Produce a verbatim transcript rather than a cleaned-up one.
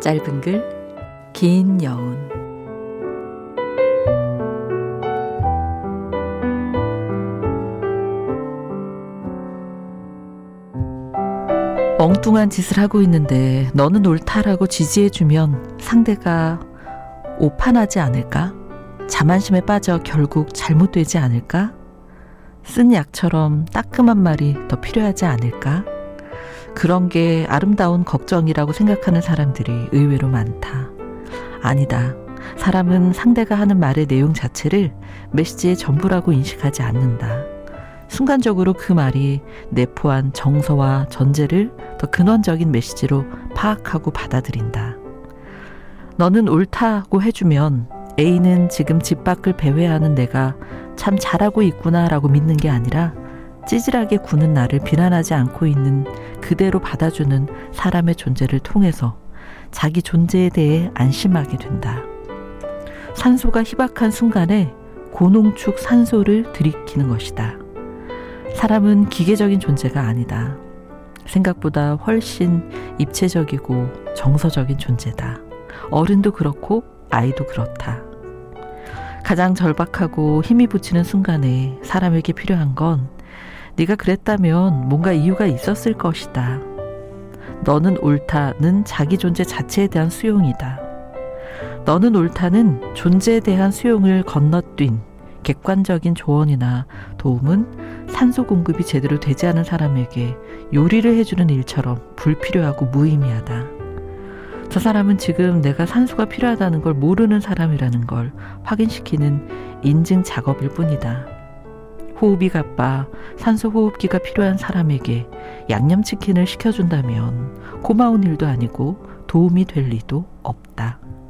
짧은 글, 긴 여운. 엉뚱한 짓을 하고 있는데 너는 옳다라고 지지해주면 상대가 오판하지 않을까? 자만심에 빠져 결국 잘못되지 않을까? 쓴 약처럼 따끔한 말이 더 필요하지 않을까? 그런 게 아름다운 걱정이라고 생각하는 사람들이 의외로 많다. 아니다. 사람은 상대가 하는 말의 내용 자체를 메시지의 전부라고 인식하지 않는다. 순간적으로 그 말이 내포한 정서와 전제를 더 근원적인 메시지로 파악하고 받아들인다. 너는 옳다고 해주면 A는 지금 집 밖을 배회하는 내가 참 잘하고 있구나라고 믿는 게 아니라 찌질하게 구는 나를 비난하지 않고 있는 그대로 받아주는 사람의 존재를 통해서 자기 존재에 대해 안심하게 된다. 산소가 희박한 순간에 고농축 산소를 들이키는 것이다. 사람은 기계적인 존재가 아니다. 생각보다 훨씬 입체적이고 정서적인 존재다. 어른도 그렇고 아이도 그렇다. 가장 절박하고 힘이 붙이는 순간에 사람에게 필요한 건 네가 그랬다면 뭔가 이유가 있었을 것이다. 너는 옳다는 자기 존재 자체에 대한 수용이다. 너는 옳다는 존재에 대한 수용을 건너뛴 객관적인 조언이나 도움은 산소 공급이 제대로 되지 않은 사람에게 요리를 해주는 일처럼 불필요하고 무의미하다. 저 사람은 지금 내가 산소가 필요하다는 걸 모르는 사람이라는 걸 확인시키는 인증 작업일 뿐이다. 호흡이 가빠 산소 호흡기가 필요한 사람에게 양념치킨을 시켜준다면 고마운 일도 아니고 도움이 될 리도 없다.